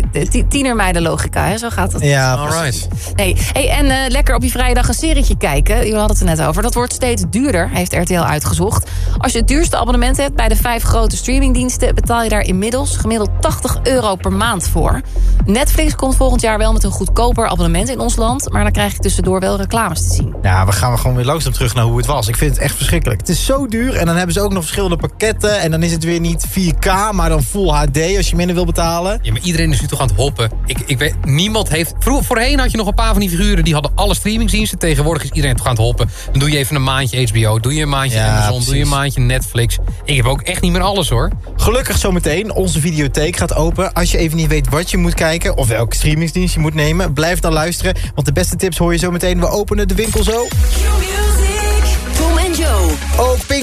tienermeiden logica, hè? Zo gaat het. Ja, Alright. Nee. Hey, en lekker op je vrijdag een serietje kijken. Jullie hadden het er net over. Dat wordt steeds duurder, heeft RTL uitgezocht. Als je het duurste abonnement hebt bij de 5 grote streamingdiensten... betaal je daar inmiddels gemiddeld €80 per maand voor. Netflix komt volgend jaar wel met een goedkoper abonnement in ons land... maar dan krijg je tussendoor wel reclames te zien. Ja, we gaan gewoon weer langzaam terug naar hoe het was. Ik vind het echt verschrikkelijk. Het is zo duur en dan hebben ze ook nog verschillende pakketten... en dan is het weer niet 4K, maar dan Full HD als je minder wil betalen. Ja, maar iedereen is nu toch aan het hoppen. Ik weet, niemand heeft... Voorheen had je nog een paar van die figuren... die hadden alle streamingsdiensten. Tegenwoordig is iedereen toch aan het hoppen. Dan doe je even een maandje HBO, doe je een maandje Amazon... precies. doe je een maandje Netflix. Ik heb ook echt niet meer alles, hoor. Gelukkig zometeen, onze videotheek gaat open. Als je even niet weet wat je moet kijken... of welke streamingsdienst je moet nemen, blijf dan luisteren. Want de beste tips hoor je zometeen. We openen de winkel zo. Q-Music. Tom en Joe. Oh,